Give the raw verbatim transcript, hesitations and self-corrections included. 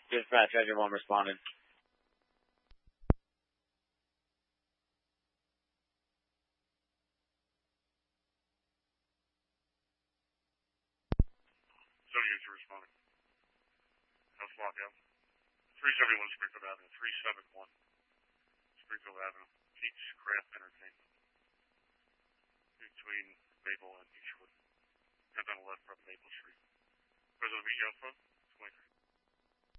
Dispatch, Edge one responded. Zone user responding. House lockout. three seventy-one Springfield Avenue, three seventy-one Springfield Avenue. Pete's Craft Entertainment. Between Maple and Eastwood. ten on the left from Maple Street. President, meet you on phone? twenty-three.